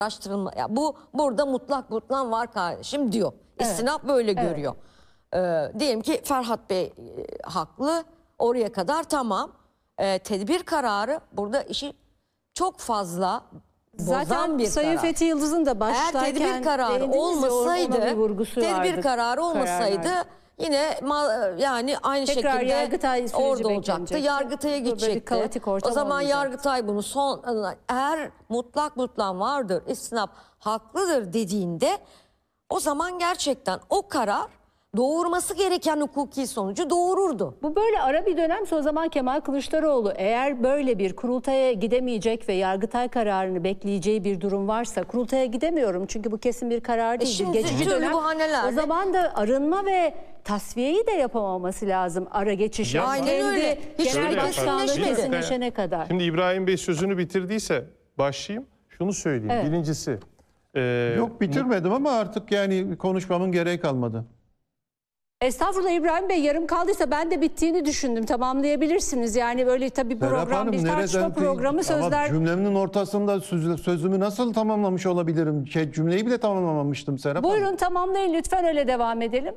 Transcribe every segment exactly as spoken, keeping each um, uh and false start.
araştırılma. Ya bu burada mutlak butlan var kardeşim diyor. Evet. İstinaf böyle Evet. görüyor. Ee, diyelim ki Ferhat Bey e, haklı. Oraya kadar tamam. Ee, tedbir kararı burada işi çok fazla bozan Zaten bir Sayın karar. Fethi Yıldız'ın da Eğer başlarken tedbir kararı değindiniz ya, olmasaydı, ona bir vurgusu tedbir vardı kararı olmasaydı kararlarda. yine ma- yani aynı Tekrar şekilde Yargıtay süreci orada olacaktı. beklenecekti. Yargıtay'a Böyle bir gidecekti. kaotik ortam O zaman olmayacak. Yargıtay bunu son, eğer mutlak butlan vardır, istinaf haklıdır dediğinde o zaman gerçekten o karar doğurması gereken hukuki sonucu doğururdu. Bu böyle ara bir dönemse o zaman Kemal Kılıçdaroğlu eğer böyle bir kurultaya gidemeyecek ve Yargıtay kararını bekleyeceği bir durum varsa, kurultaya gidemiyorum çünkü bu kesin bir karar değildir. şimdi Geçici türlü dönem. bahanelerle- O zaman da arınma ve tasfiyeyi de yapamaması lazım ara geçiş. Ya- Aynen Kendi öyle. Hiçbir genel başkanlığı kesinleşmedi. kesinleşene kadar. Şimdi İbrahim Bey sözünü bitirdiyse başlayayım. Şunu söyleyeyim. Evet. Birincisi. e, Yok bitirmedim ama artık yani konuşmamın gereği kalmadı. Estağfurullah İbrahim Bey, yarım kaldıysa ben de bittiğini düşündüm. Tamamlayabilirsiniz. Yani böyle tabii Serap program Hanım, bir tartışma nereden- programı Ama sözler. cümlemin ortasında söz- sözümü nasıl tamamlamış olabilirim? Şey, cümleyi bile tamamlamamıştım Serap Hanım. Buyurun tamamlayın lütfen, öyle devam edelim.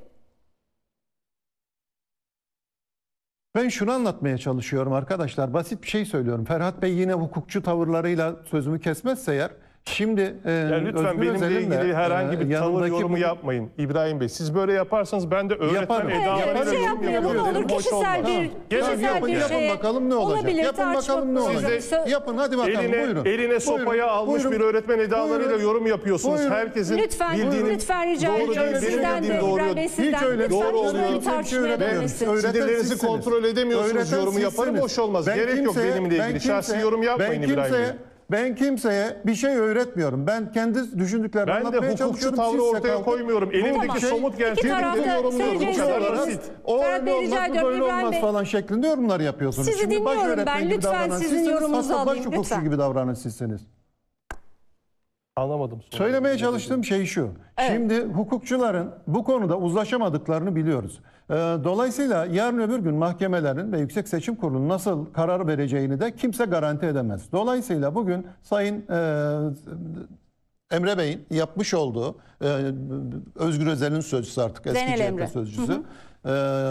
Ben şunu anlatmaya çalışıyorum arkadaşlar. Basit bir şey söylüyorum. Ferhat Bey yine hukukçu tavırlarıyla sözümü kesmezse eğer, şimdi e, Ya lütfen Özgür benimle Özel'in de, ilgili herhangi e, bir tavır yanındaki yorumu bu- yapmayın İbrahim Bey. Siz böyle yaparsanız ben de öğretmen Yaparım. Evet, edalarıyla Evet, şey yorum yapmayalım, yapıyorum ne olur dedim. Hoş kişisel olmaz. bir, Gelin kişisel yapın, bir yapın şeye bakalım ne olacak. olabilir, Yapın tartışma bakalım ne programı. olacak. Sö- Yapın hadi bakalım, Eline, buyurun. eline sopayı Buyurun, almış buyurun. bir öğretmen edalarıyla Buyurun. yorum yapıyorsunuz. Buyurun. Herkesin Lütfen, bildiğini lütfen rica doğru ediyorum. değil, benim Sizden de bildiğim doğru. İbrahim Bey, sizden Hiç öyle lütfen doğru lütfen oluyor. bir Hiçbir şey tartışmaya öğretmiyorum. dönmesin. Öğreten Sinirlerinizi sizsiniz. kontrol edemiyorsunuz. Öğreten Yorumu yaparım, sizsiniz. hoş olmaz. Ben Gerek yok kimseye- benimle ben ilgili. Şahsi kimseye- yorum yapmayın ben İbrahim Bey. kimseye, Ben kimseye bir şey öğretmiyorum. Ben kendi düşündüklerimi Ben de anlatmaya hukukçu çalışıyorum. tavrı Siz ortaya kalkın. koymuyorum. Elimdeki Tamam. somut gerçeği tarafta birlikte yorumluyorum. Bu söyleyeceğiniz kadar sorunuz. basit. O Ferhat öyle Bey, olmaz, rica bu ediyorum. böyle İbrahim olmaz Bey. falan şeklinde yorumlar yapıyorsunuz. Sizi Şimdi baş dinliyorum öğretmen ben. gibi Lütfen davranan sizin sizsiniz, yorumunuzu hasta baş alayım, hukukçu lütfen. gibi davranan sizsiniz. Anlamadım. Söylemeye çalıştığım şey şu. Evet. Şimdi hukukçuların bu konuda uzlaşamadıklarını biliyoruz. Ee, Dolayısıyla yarın öbür gün mahkemelerin ve Yüksek Seçim Kurulu'nun nasıl karar vereceğini de kimse garanti edemez. Dolayısıyla bugün Sayın e, Emre Bey'in yapmış olduğu, e, Özgür Özel'in sözcüsü artık eski Zeynel C H P Emre. sözcüsü. E,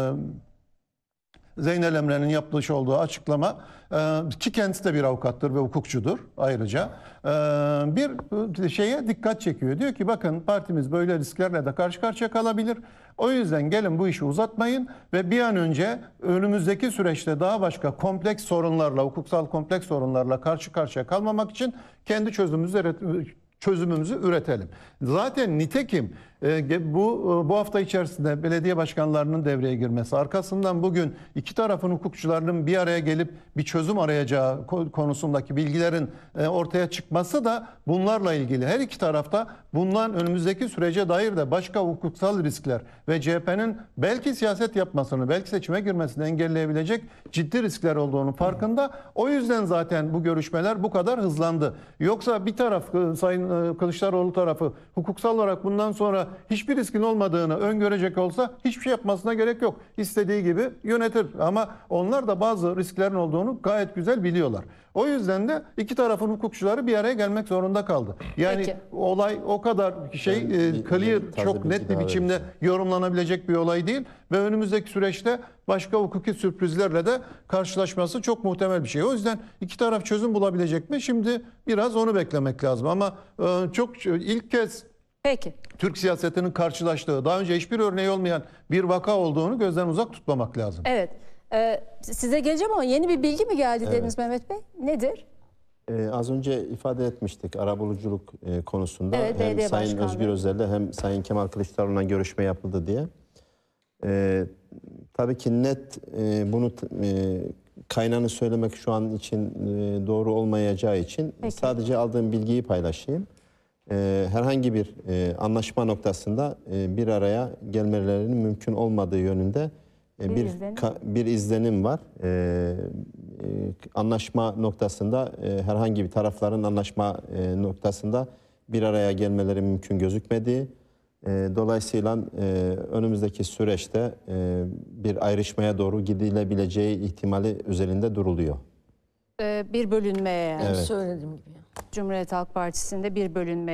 Zeynel Emre'nin yapmış olduğu açıklama, e, ki kendisi de bir avukattır ve hukukçudur ayrıca, e, bir şeye dikkat çekiyor. Diyor ki bakın partimiz böyle risklerle de karşı karşıya kalabilir. O yüzden gelin bu işi uzatmayın ve bir an önce önümüzdeki süreçte daha başka kompleks sorunlarla, hukuksal kompleks sorunlarla karşı karşıya kalmamak için kendi çözümümüzü üret- çözümümüzü üretelim. Zaten nitekim e, bu bu hafta içerisinde belediye başkanlarının devreye girmesi, arkasından bugün iki tarafın hukukçularının bir araya gelip bir çözüm arayacağı ko- konusundaki bilgilerin e, ortaya çıkması da bunlarla ilgili. Her iki tarafta bundan önümüzdeki sürece dair de başka hukuksal riskler ve C H P'nin belki siyaset yapmasını, belki seçime girmesini engelleyebilecek ciddi riskler olduğunu farkında. O yüzden zaten bu görüşmeler bu kadar hızlandı. Yoksa bir taraf, e, Sayın e, Kılıçdaroğlu tarafı hukuksal olarak bundan sonra hiçbir riskin olmadığını öngörecek olsa hiçbir şey yapmasına gerek yok. İstediği gibi yönetir. Ama onlar da bazı risklerin olduğunu gayet güzel biliyorlar. O yüzden de iki tarafın hukukçuları bir araya gelmek zorunda kaldı. Yani Peki. olay o kadar şey Ben e, bir- clear, bir taze çok bilgi net bir daha biçimde vereceğim. yorumlanabilecek bir olay değil ve önümüzdeki süreçte başka hukuki sürprizlerle de karşılaşması çok muhtemel bir şey. O yüzden iki taraf çözüm bulabilecek mi? Şimdi biraz onu beklemek lazım ama e, çok ilk kez Peki. Türk siyasetinin karşılaştığı, daha önce hiçbir örneği olmayan bir vaka olduğunu gözden uzak tutmamak lazım. Evet. Ee, size geleceğim ama yeni bir bilgi mi geldi dediniz Mehmet Bey? Nedir? Ee, az önce ifade etmiştik arabuluculuk e, konusunda. Evet, hem belediye Sayın Başkanlığı. Özgür Özel'le hem Sayın Kemal Kılıçdaroğlu'na görüşme yapıldı diye. Ee, tabii ki net e, bunu e, kaynağını söylemek şu an için e, doğru olmayacağı için Peki. sadece aldığım bilgiyi paylaşayım. Ee, herhangi bir e, anlaşma noktasında e, bir araya gelmelerinin mümkün olmadığı yönünde e, Bir bir izlenim. ka- bir izlenim var. Ee, e, anlaşma noktasında e, herhangi bir tarafların anlaşma e, noktasında bir araya gelmeleri mümkün gözükmediği, e, dolayısıyla e, önümüzdeki süreçte e, bir ayrışmaya doğru gidilebileceği ihtimali üzerinde duruluyor. Ee, bir bölünmeye yani. Evet. Söylediğim gibi. Cumhuriyet Halk Partisi'nde bir bölünme